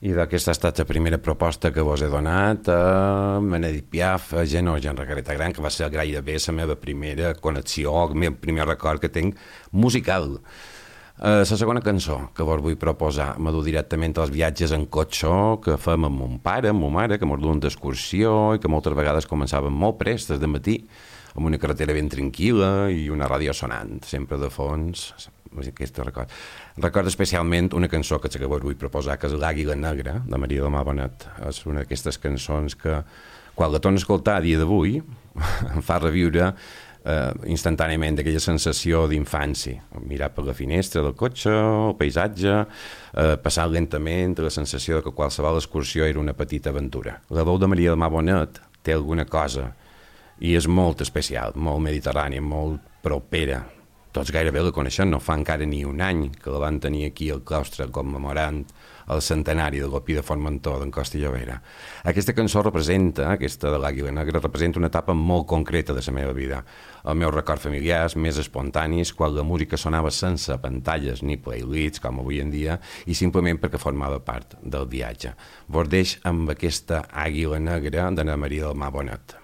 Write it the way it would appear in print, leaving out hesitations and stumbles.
I d'aquesta ha estat la primera proposta que vos he donat a Edith Piaf, a Gent o Gent Recareta Gran, que va ser gairebé la meva primera connexió, el meu primer record que tinc musical. La segona cançó que vos vull proposar me du directament als viatges en cotxe que fem amb mon pare, amb ma mare, que mos duen d'excursió i que moltes vegades començaven molt prest, des de matí, amb una carretera ben tranquil·la i una ràdio sonant, sempre de fons. Aquest record especialment una cançó que vos vull proposar, que és L'Àguila Negra, de Maria Domà Bonet. És una d'aquestes cançons que, quan la torno a escoltar a dia d'avui, em fa reviure instantàniament aquella sensació d'infància. Mirar per la finestra del cotxe, el paisatge, passar lentament, la sensació de que qualsevol excursió era una petita aventura. La veu de Maria Domà Bonet té alguna cosa i és molt especial, molt mediterrània, molt propera. Tots gairebé la coneixem, no fa encara ni un any que la van tenir aquí al claustre commemorant el centenari de l'Opí de Formentor d'en Costa i Llobera. Aquesta cançó representa, aquesta de l'Àguila Negra, representa una etapa molt concreta de la meva vida. Els meus records familiars més espontanis, quan la música sonava sense pantalles ni playlists, com avui en dia, i simplement perquè formava part del viatge. Vos deix amb aquesta Àguila Negra de Maria Domà Bonet.